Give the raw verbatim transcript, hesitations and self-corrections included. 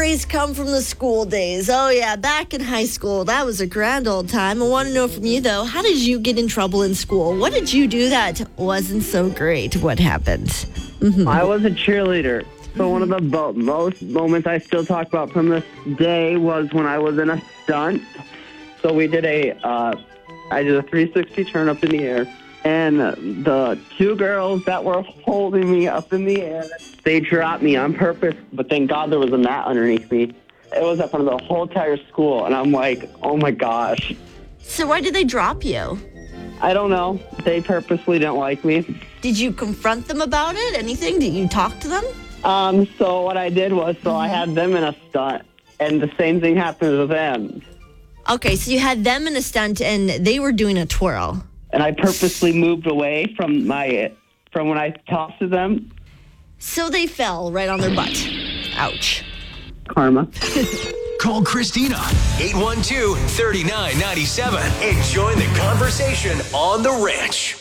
memories come from the school days. Oh, yeah, back in high school, that was a grand old time. I want to know from you, though, how did you get in trouble in school? What did you do that wasn't so great? What happened? Mm-hmm. I was a cheerleader. So one of the bo- most moments I still talk about from this day was when I was in a stunt. So we did a, uh, I did a three sixty turn up in the air. And the two girls that were holding me up in the air, they dropped me on purpose. But thank God there was a mat underneath me. It was in front of the whole entire school. And I'm like, oh, my gosh. So why did they drop you? I don't know. They purposely didn't like me. Did you confront them about it? Anything? Did you talk to them? Um. So what I did was, so I had them in a stunt. And the same thing happened to them. Okay, so you had them in a stunt and they were doing a twirl. And I purposely moved away from my from when I tossed to them. So they fell right on their butt. Ouch. Karma. Call Christina, eight one two, three nine nine seven, and join the conversation on The Ranch.